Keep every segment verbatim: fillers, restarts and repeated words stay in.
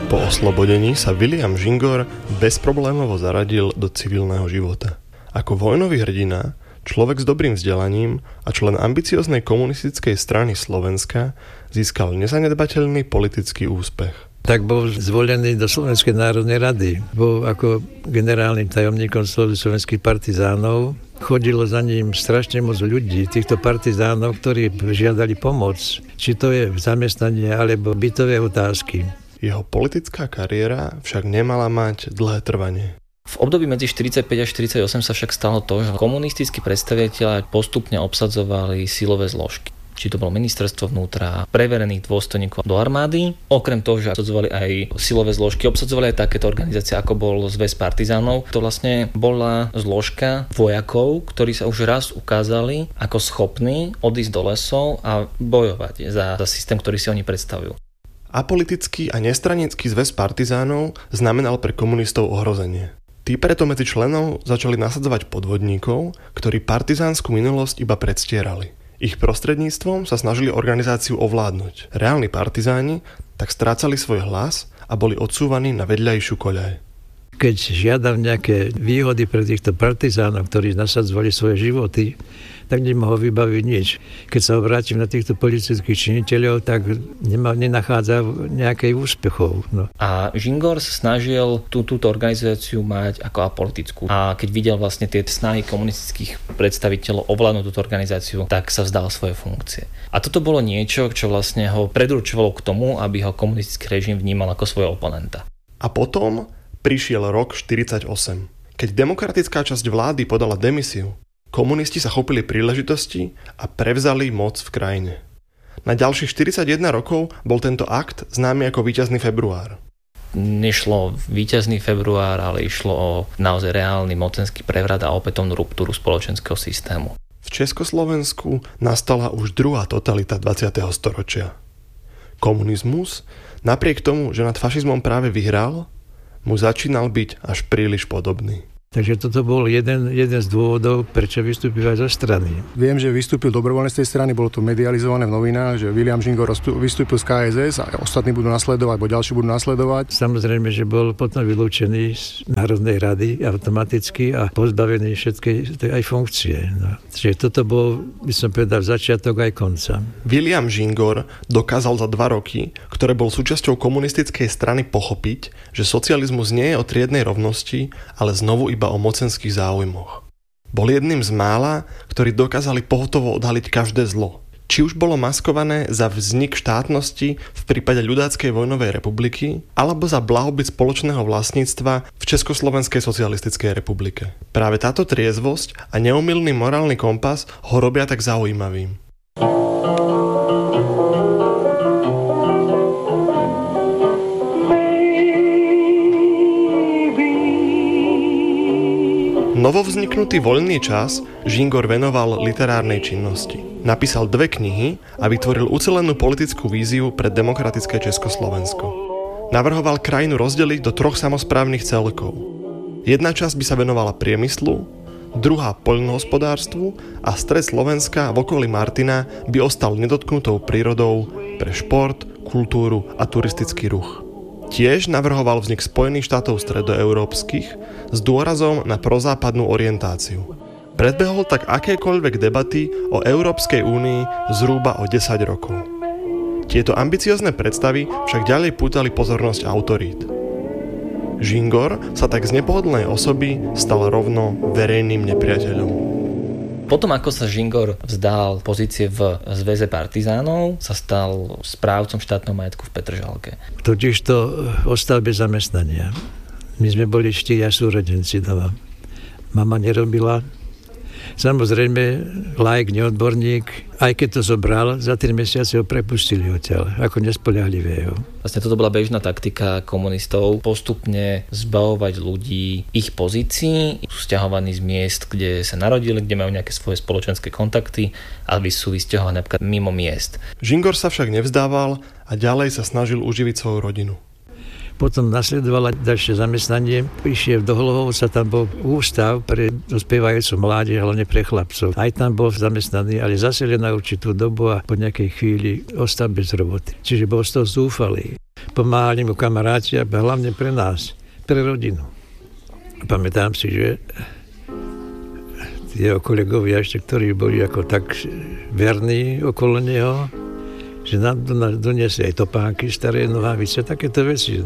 Po oslobodení sa William Žingor bezproblémovo zaradil do civilného života. Ako vojnový hrdina, človek s dobrým vzdelaním a člen ambicioznej komunistickej strany Slovenska získal nezanedbateľný politický úspech. Tak bol zvolený do Slovenskej národnej rady. Bol ako generálnym tajomníkom slovenských partizánov. Chodilo za ním strašne moc ľudí, týchto partizánov, ktorí žiadali pomoc. Či to je zamestnanie, alebo bytové otázky. Jeho politická kariéra však nemala mať dlhé trvanie. V období medzi štyridsaťpäť a štyridsaťosem sa však stalo to, že komunistickí predstavitelia postupne obsadzovali silové zložky. Či to bolo ministerstvo vnútra, preverených dôstojníkov do armády. Okrem toho, že obsadzovali aj silové zložky, obsadzovali aj takéto organizácie, ako bol Zväz partizánov. To vlastne bola zložka vojakov, ktorí sa už raz ukázali ako schopní odísť do lesov a bojovať za, za systém, ktorý si oni predstavujú. Apolitický a nestranický Zväz partizánov znamenal pre komunistov ohrozenie. Tí preto medzi členov začali nasadzovať podvodníkov, ktorí partizánsku minulosť iba predstierali. Ich prostredníctvom sa snažili organizáciu ovládnuť. Reálni partizáni tak strácali svoj hlas a boli odsúvaní na vedľajšiu koľaj. Keď žiadam nejaké výhody pre týchto partizánov, ktorí nasadzovali svoje životy, tak nemohol vybaviť nič. Keď sa obrátim na týchto politických činiteľov, tak nema, nenachádza nejakej úspechov. No. A Žingor sa snažil tú, túto organizáciu mať ako apolitickú. A keď videl vlastne tie snahy komunistických predstaviteľov ovládnuť túto organizáciu, tak sa vzdal svoje funkcie. A toto bolo niečo, čo vlastne ho predurčovalo k tomu, aby ho komunistický režim vnímal ako svojho oponenta. A potom prišiel rok štyridsaťosem. Keď demokratická časť vlády podala demisiu, komunisti sa chopili príležitosti a prevzali moc v krajine. Na ďalších štyridsaťjeden rokov bol tento akt známy ako víťazný február. Nešlo víťazný február, ale išlo o naozaj reálny mocenský prevrat a opätovnú ruptúru spoločenského systému. V Československu nastala už druhá totalita dvadsiateho storočia. Komunizmus, napriek tomu, že nad fašizmom práve vyhral, mu začínal byť až príliš podobný. Takže toto bol jeden, jeden z dôvodov, prečo vystúpil aj zo strany. Viem, že vystúpil dobrovoľne z tej strany, bolo to medializované v novinách, že William Žingor vystúpil z ká es es a ostatní budú nasledovať, alebo ďalší budú nasledovať. Samozrejme, že bol potom vylúčený z Národnej rady automaticky a pozbavený všetkej aj funkcie. No. Čiže toto bol, by som povedal, začiatok aj konca. William Žingor dokázal za dva roky, ktoré bol súčasťou komunistickej strany, pochopiť, že socializmus nie je o triednej rovnosti, ale znovu iba o mocenských záujmoch. Bol jedným z mála, ktorí dokázali pohotovo odhaliť každé zlo. Či už bolo maskované za vznik štátnosti v prípade ľudáckej vojnovej republiky, alebo za blahobyt spoločného vlastníctva v Československej socialistickej republike. Práve táto triezvosť a neomylný morálny kompas ho robia tak zaujímavým. Novovzniknutý voľný čas Žingor venoval literárnej činnosti. Napísal dve knihy a vytvoril ucelenú politickú víziu pre demokratické Československo. Navrhoval krajinu rozdeliť do troch samosprávnych celkov. Jedna časť by sa venovala priemyslu, druhá poľnohospodárstvu a stred Slovenska v okolí Martina by ostal nedotknutou prírodou pre šport, kultúru a turistický ruch. Tiež navrhoval vznik Spojených štátov stredoeurópskych s dôrazom na prozápadnú orientáciu. Predbehol tak akékoľvek debaty o Európskej únii zhruba o desať rokov. Tieto ambiciozne predstavy však ďalej pútali pozornosť autorít. Žingor sa tak z nepohodlnej osoby stal rovno verejným nepriateľom. Potom, ako sa Žingor vzdal pozície v Zväze partizánov, sa stal správcom štátneho majetku v Petržalke. Totiž to ostal bez zamestnania. My sme boli štyria súrodenci doma. Mama nerobila. Samozrejme, laik, neodborník, aj keď to zobral, za tri mesiace ho prepustili odtiaľ, ako nespoľahlivého. Vlastne toto bola bežná taktika komunistov, postupne zbavovať ľudí ich pozícií, sťahovaní z miest, kde sa narodili, kde majú nejaké svoje spoločenské kontakty, aby sú vysťahovaní napríklad mimo miest. Žingor sa však nevzdával a ďalej sa snažil uživiť svoju rodinu. Potom nasledovalo ďalšie zamestnanie. Išiel do Hlohovca, tam bol ústav pre dospievajúcu mládež, hlavne pre chlapcov. Aj tam bol zamestnaný, ale zase len na určitú dobu a po nejakej chvíli ostal bez roboty. Čiže bol z toho zúfalý. Pomáhali mu kamaráti, a hlavne pre nás, pre rodinu. Pamätám si, že jeho kolegovia ešte, ktorí boli ako tak verní okolo neho, že nám doniesli aj topánky, staré nohavice, takéto veci.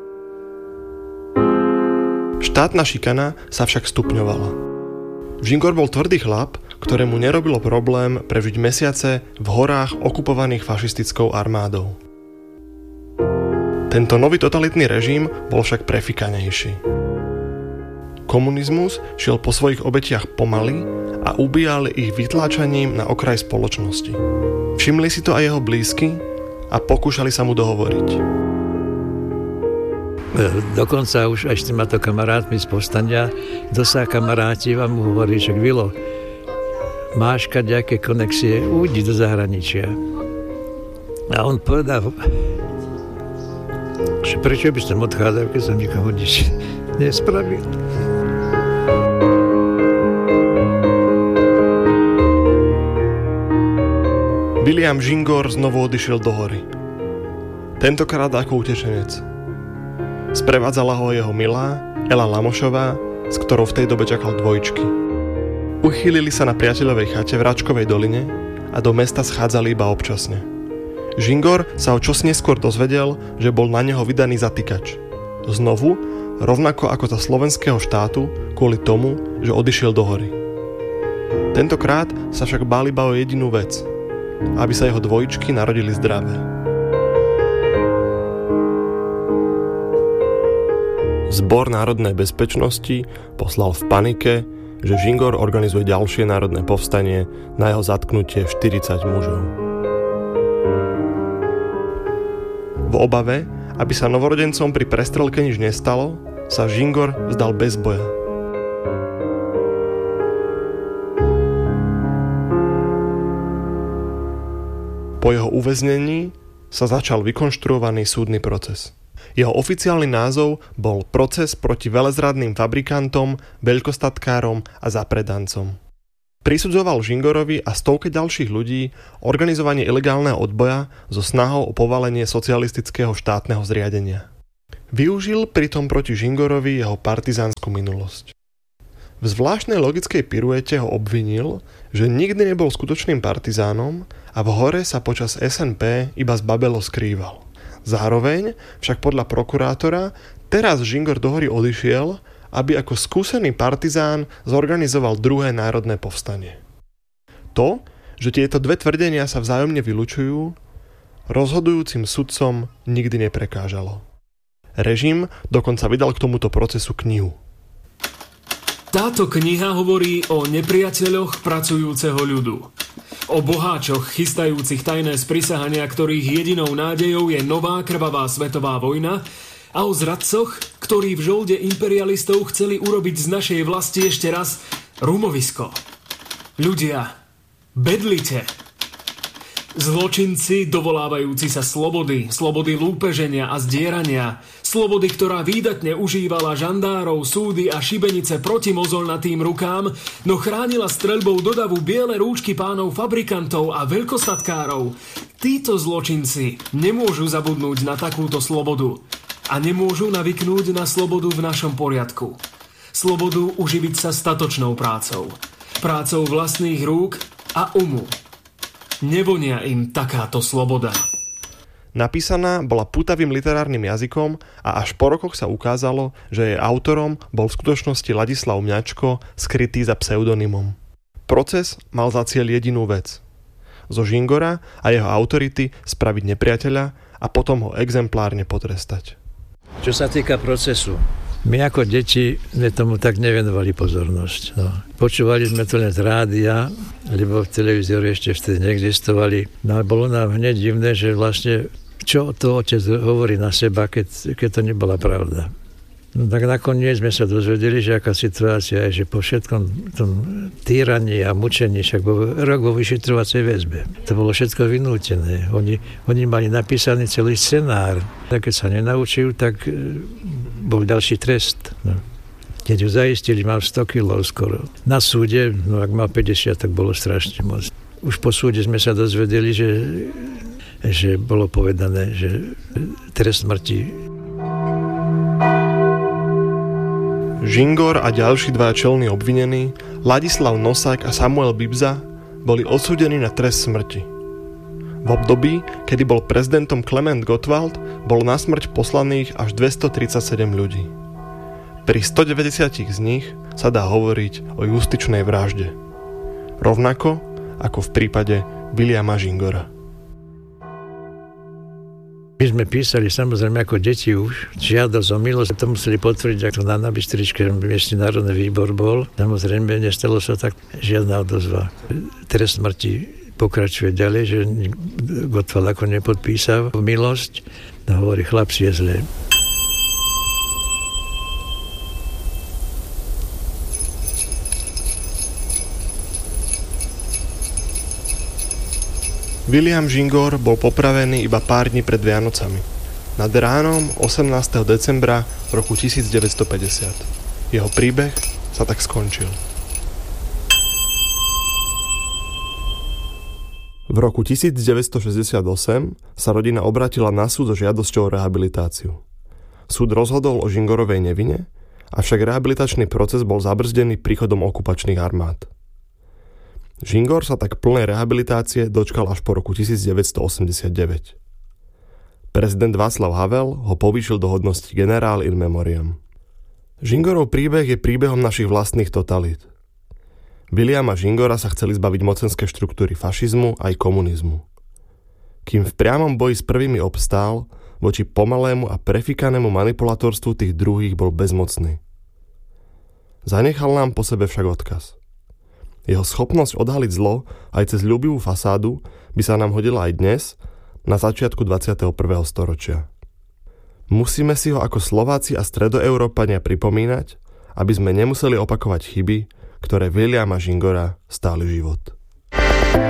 Štátna šikana sa však stupňovala. Žingor bol tvrdý chlap, ktorému nerobilo problém prežiť mesiace v horách okupovaných fašistickou armádou. Tento nový totalitný režim bol však prefikanejší. Komunizmus šiel po svojich obetiach pomaly a ubíjal ich vytláčaním na okraj spoločnosti. Všimli si to aj jeho blízky a pokúšali sa mu dohovoriť. Dokonca už aj s týmato kamarátmi z povstania, kto sa kamaráti vám mu hovorí, že Vilo, máš kadejaké konexie, ujdi do zahraničia. A on povedal, že prečo by som odchádzal, keď som nikoho nič nespravil. Viliam Žingor znovu odišiel do hory. Tentokrát ako utečenec. Sprevádzala ho jeho milá, Ela Lamošová, s ktorou v tej dobe čakal dvojčky. Uchýlili sa na priateľovej chate v Račkovej doline a do mesta schádzali iba občasne. Žingor sa o čos neskôr dozvedel, že bol na neho vydaný zatýkač. Znovu, rovnako ako za slovenského štátu, kvôli tomu, že odišiel do hory. Tentokrát sa však bál iba o jedinú vec, aby sa jeho dvojčky narodili zdravé. Zbor národnej bezpečnosti poslal v panike, že Žingor organizuje ďalšie národné povstanie, na jeho zatknutie štyridsať mužov. V obave, aby sa novorodencom pri prestrelke nič nestalo, sa Žingor vzdal bez boja. Po jeho uväznení sa začal vykonštruovaný súdny proces. Jeho oficiálny názov bol Proces proti velezradným fabrikantom, veľkostatkárom a zapredancom. Prisudzoval Žingorovi a stovke ďalších ľudí organizovanie ilegálneho odboja so snahou o povalenie socialistického štátneho zriadenia. Využil pritom proti Žingorovi jeho partizánsku minulosť. V zvláštnej logickej piruete ho obvinil, že nikdy nebol skutočným partizánom a v hore sa počas es en pé iba zbabelo skrýval. Zároveň však podľa prokurátora teraz Žingor do hory odišiel, aby ako skúsený partizán zorganizoval druhé národné povstanie. To, že tieto dve tvrdenia sa vzájomne vylučujú, rozhodujúcim sudcom nikdy neprekážalo. Režim dokonca vydal k tomuto procesu knihu. Táto kniha hovorí o nepriateľoch pracujúceho ľudu. O boháčoch chystajúcich tajné sprisahania, ktorých jedinou nádejou je nová krvavá svetová vojna, a o zradcoch, ktorí v žolde imperialistov chceli urobiť z našej vlasti ešte raz rumovisko. Ľudia, bedlite. Zločinci dovolávajúci sa slobody, slobody lúpeženia a zdierania, slobody, ktorá výdatne užívala žandárov, súdy a šibenice proti mozolnatým rukám, no chránila streľbou do davu biele rúčky pánov fabrikantov a veľkostatkárov. Títo zločinci nemôžu zabudnúť na takúto slobodu a nemôžu navyknúť na slobodu v našom poriadku. Slobodu uživiť sa statočnou prácou. Prácou vlastných rúk a umu. Nevonia im takáto sloboda. Napísaná bola pútavým literárnym jazykom a až po rokoch sa ukázalo, že jej autorom bol v skutočnosti Ladislav Mňačko, skrytý za pseudonymom. Proces mal za cieľ jedinú vec. Zo Žingora a jeho autority spraviť nepriateľa a potom ho exemplárne potrestať. Čo sa týka procesu, my ako deti sme tomu tak nevenovali pozornosť. No. Počúvali sme to len z rádia, lebo v televízori ešte vtedy neexistovali. No a bolo nám hneď divné, že vlastne čo to otec hovorí na seba, keď, keď to nebola pravda. No tak nakoniec sme sa dozvedeli, že aká situácia je, že po všetkom tom týraní a mučení, však bol rok vo vyšetrovacej väzbe. To bolo všetko vynútené. Oni, oni mali napísaný celý scenár. Tak keď sa nenaučil, tak bol ďalší trest. No. Keď ju zaistili, mal sto kilov skoro. Na súde, no ak mal päťdesiat, tak bolo strašne moc. Už po súde sme sa dozvedeli, že, že bolo povedané, že trest smrti. Žingor a ďalší dva čelní obvinení, Ladislav Nosák a Samuel Bibza, boli odsúdení na trest smrti. V období, kedy bol prezidentom Klement Gottwald, bolo na smrť poslaných až dvestotridsaťsedem ľudí. Pri stodeväťdesiat z nich sa dá hovoriť o justičnej vražde. Rovnako ako v prípade Viliama Žingora. My sme písali samozrejme ako deti už žiadosť o milosť, to museli potvrdiť, ako na Nabystričke miestny národný výbor bol. Samozrejme nestalo sa tak žiadna odozva. Trest smrti pokračuje ďalej, že Gottwald ako nepodpísal milosť. No hovorí, chlapci je zlé. Viliam Žingor bol popravený iba pár dní pred Vianocami, nad ránom osemnásteho decembra roku tisícdeväťstopäťdesiat. Jeho príbeh sa tak skončil. V roku tisícdeväťstošesťdesiatosem sa rodina obratila na súd so žiadosťou o rehabilitáciu. Súd rozhodol o Žingorovej nevine, avšak rehabilitačný proces bol zabrzdený príchodom okupačných armád. Žingor sa tak plnej rehabilitácie dočkal až po roku tisícdeväťstoosemdesiatdeväť. Prezident Václav Havel ho povýšil do hodnosti generál in memoriam. Žingorov príbeh je príbehom našich vlastných totalít. Viliama Žingora sa chceli zbaviť mocenské štruktúry fašizmu aj komunizmu. Kým v priamom boji s prvými obstál, voči pomalému a prefikanému manipulatorstvu tých druhých bol bezmocný. Zanechal nám po sebe však odkaz. Jeho schopnosť odhaliť zlo aj cez ľúbivú fasádu by sa nám hodila aj dnes, na začiatku dvadsiateho prvého storočia. Musíme si ho ako Slováci a Stredoeurópania pripomínať, aby sme nemuseli opakovať chyby, ktoré Viliama Žingora stáli život.